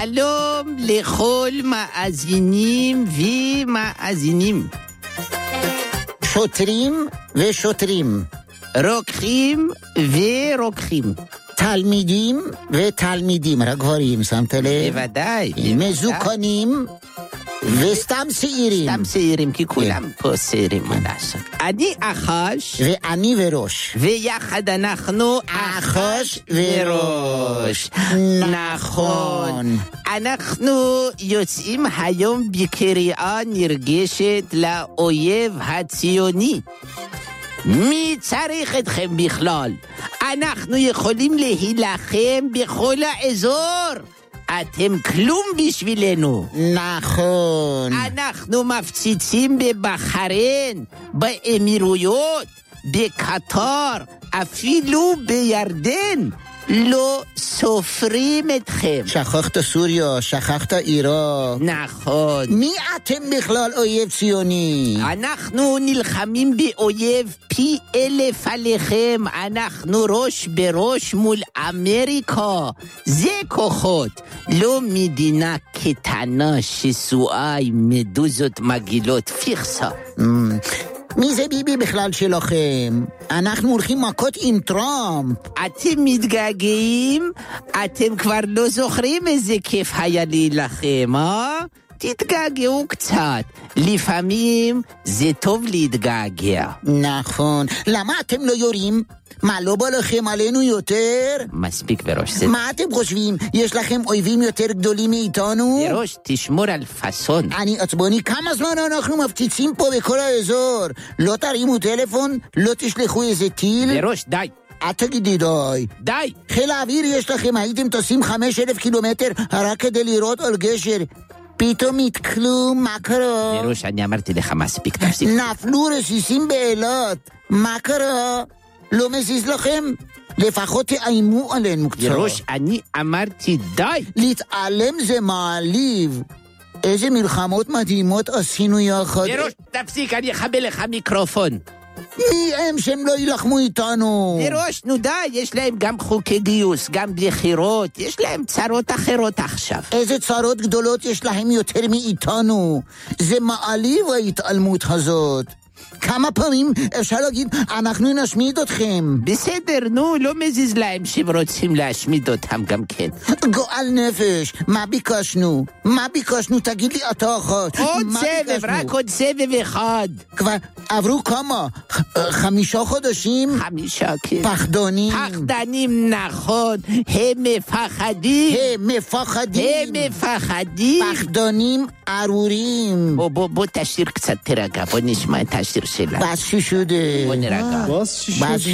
שלום לכל מאזינים ומאזינים. שוטרים ושוטרים. רוקחים ורוקחים. תלמידים ותלמידים, רק גברים, שמת לב? בוודאי. מזוקנים וסתם צעירים. סתם צעירים, כי כולם פה צעירים, מה לעשות. אני אחש. ואני וראש. ויחד אנחנו אחש וראש. נכון. אנחנו יוצאים היום בקריאה נרגשת לאויב הציוני. מי צריך אתכם בכלל? אנחנו יכולים להילחם בכל האזור. אתם כלום בשבילנו. נכון. אנחנו מפציצים בבחריין, באמירויות, בקטר, אפילו בירדן. לא סופרים אתכם. שכחת סוריה, שכחת עיראק. נכון. מי אתם בכלל אויב ציוני? אנחנו נלחמים באויב פי 1000 עליכם. אנחנו ראש בראש מול אמריקה. זה כוחות. לא מדינה קטנה שסועה עם מדוזות מגילות פיכסה. מי זה ביבי בכלל שלכם? אנחנו הולכים מכות עם טראמפ. אתם מתגעגעים? אתם כבר לא זוכרים איזה כיף היה להילחם, אה? תתגעגעו קצת. לפעמים זה טוב להתגעגע. נכון. למה אתם לא יורים? מה, לא בא לכם עלינו יותר? מספיק בראש. מה אתם חושבים? יש לכם אויבים יותר גדולים מאיתנו? בראש, תשמור על פסון. אני עצבוני, כמה זמן אנחנו מפציצים פה בכל האזור? לא תרימו טלפון? לא תשלחו איזה טיל? בראש, די. אל תגידי די. די. חיל האוויר יש לכם, הייתם טסים 5,000 קילומטר רק כדי לראות על גשר. פתאום התכלום, מה קרה? בראש, אני אמרתי לך מספיק, תפסיק. נפלו רסיסים באילת, מה קרה? לא מזיז לכם? לפחות תאיימו עלינו קצת. בראש, אני אמרתי די. להתעלם זה מעליב. איזה מלחמות מדהימות עשינו יחד. בראש, תפסיק, אני אחבל לך מיקרופון. מי הם שהם לא ילחמו איתנו? בראש, נו די, יש להם גם חוקי גיוס, גם בחירות, יש להם צרות אחרות עכשיו. איזה צרות גדולות יש להם יותר מאיתנו. זה מעליב ההתעלמות הזאת. כמה פעמים אפשר להגיד, אנחנו נשמיד אתכם. בסדר, נו, לא מזיז להם שהם רוצים להשמיד אותם גם כן. גועל נפש, מה ביקשנו? מה ביקשנו? תגיד לי אתה אחת. עוד סבב, רק עוד סבב אחד. כבר עברו כמה? 5 חודשים? 5, כן. פחדונים. פחדנים, נכון. הם מפחדים. הם מפחדים. הם מפחדים. פחדונים ארורים. בוא תשאיר קצת תרגע, בוא נשמע את השיר שלה. בס ששודה. בוא נרגע. בס ששודה.